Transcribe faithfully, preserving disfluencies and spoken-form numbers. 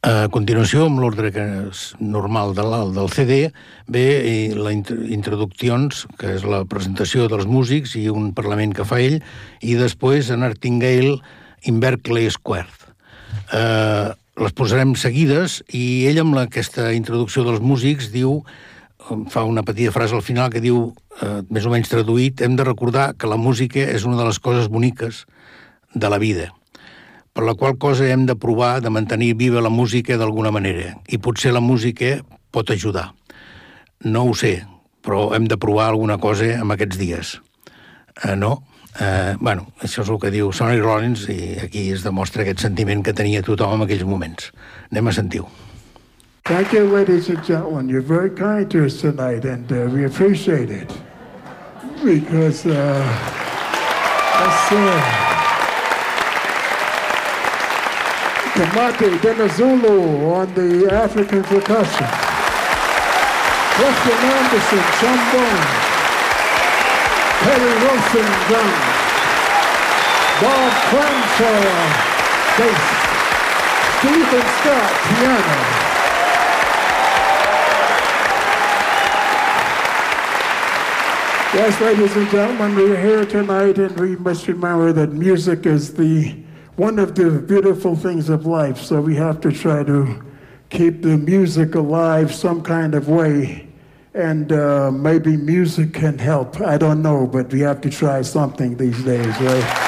A continuació, amb l'ordre que és normal de l'alt del C D, ve la introduccions, que és la presentació dels músics i un parlament que fa ell, i després a Nightingale in Berkeley Square. Eh, les posarem seguides i ell amb aquesta introducció dels músics diu, fa una petita frase al final que diu, eh, més o menys traduït, hem de recordar que la música és una de les coses boniques de la vida, per la qual cosa hem de provar de mantenir viva la música d'alguna manera, i potser la música pot ajudar. No ho sé, però hem de provar alguna cosa en aquests dies. Eh, no? Eh, bueno, això és el que diu Sonny Rollins, i aquí es demostra aquest sentiment que tenia tothom en aquells moments. Anem a sentir-ho. Thank you, ladies and gentlemen. You're very kind to us tonight, and uh, we appreciate it. Because, uh, that's, uh, Kamate Denazulu on the African percussion. Weston Anderson, trombone. Perry Wilson, drums. Bob Cranshaw, bass. Stephen Scott, piano. Yes, ladies and gentlemen, we're here tonight, and we must remember that music is the one of the beautiful things of life, so we have to try to keep the music alive some kind of way, and uh, maybe music can help. I don't know, but we have to try something these days, right?